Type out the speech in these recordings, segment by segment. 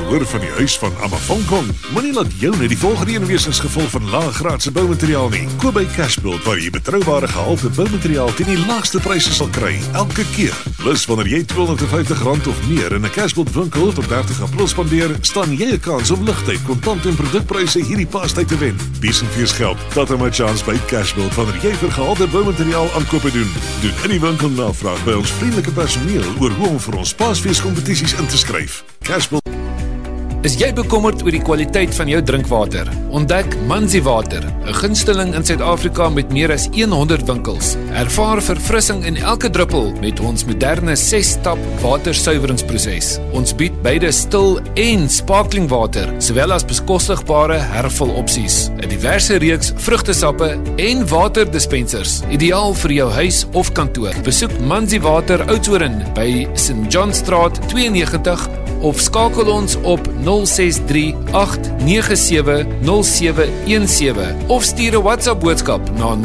gehoor van die huis van Amafongkong? Moenie laat jou net die volgende een wees as gevolg van laaggraadse boumateriaal nie. Koop by Cashbuild waar jy betroubare gehalte boumateriaal teen die laagste pryse sal kry, elke keer. Plus wanneer jy R250 of meer in 'n Cashbuild winkel tot 30 April spandeer, staan jy 'n kans om ligtyd, kontant en produkpryse hierdie Paastyd te wen. Bees en fees geld, dat is my chance by Cashbuild wanneer jy vir gehalte boumateriaal aankope doen. Doen in die winkel navraag by ons vriendelike personeel oor hoe om vir ons Paasfeeskompetisies in te skryf. Cashbuild. Is jy bekommerd oor die kwaliteit van jou drinkwater? Ontdek Manzi Water, 'n gunsteling in Suid-Afrika met meer as 100 winkels. Ervaar verfrissing in elke druppel met ons moderne 6-stap watersuiweringsproses. Ons bied beide stil en sparkling water, sowel as bekostigbare hervulopsies, 'n diverse reeks vrugtesappe en waterdispensers, ideaal vir jou huis of kantoor. Besoek Manzi Water Oudtshoorn by St. Johnstraat 92 of skakel ons op 063-897-0717 of stuur 'n WhatsApp boodskap na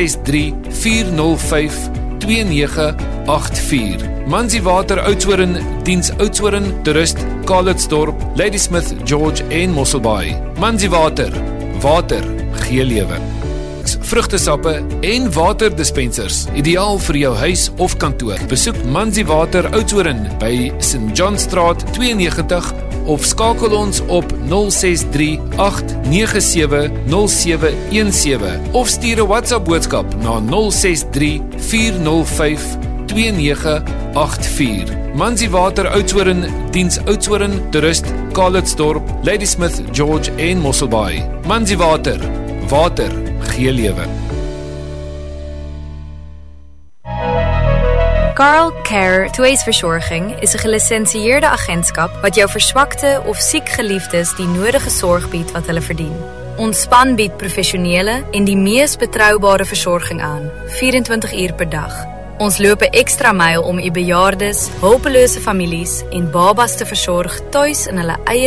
063-405-2984. Manzi Water Oudtshoorn diens Oudtshoorn, Toerist, Calitzdorp, Ladysmith, George en Mosselbaai. Manzi Water, water gee lewe. Vrugtesappe en waterdispensers, ideaal vir jou huis of kantoor. Besoek Manzi Water Oudtshoorn by St. Johnstraat 92 of skakel ons op 063-897-0717 of stuur 'n WhatsApp boodskap na 063-405-2984. Manzi Water Oudtshoorn diens Oudtshoorn, Toerist, Calitzdorp, Ladysmith, George en Mosselbaai. Manzi Water, water gee lewe. Carl Care Tweesverzorging is 'n gelisensieerde agentskap wat jou verswakte of siek geliefdes die nodige sorg bied wat hulle verdien. Ons span bied professionele en die mees betroubare versorging aan, 24 uur per dag. Ons loop 'n ekstra myl om u bejaardes, hulpelose families en babas te versorg tuis in hulle eie